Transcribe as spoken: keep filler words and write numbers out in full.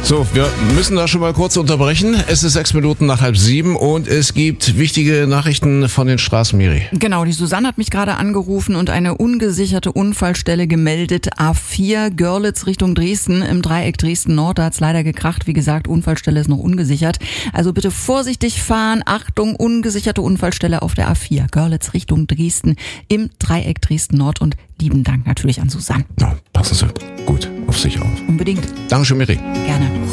So, wir müssen da schon mal kurz unterbrechen. Es ist sechs Minuten nach halb sieben und es gibt wichtige Nachrichten von den Straßen, Miri. Genau, die Susanne hat mich gerade angerufen und eine ungesicherte Unfallstelle gemeldet. A vier, Görlitz Richtung Dresden, im Dreieck Dresden-Nord. Da hat's leider gekracht. Wie gesagt, Unfallstelle ist noch ungesichert. Also bitte vorsichtig fahren. Achtung, ungesicherte Unfallstelle auf der A vier, Görlitz Richtung Dresden, im Dreieck Dresden-Nord. Und lieben Dank natürlich an Susanne. Ja, passen Sie gut auf sich auf. Unbedingt. Dankeschön, Miri. Gerne.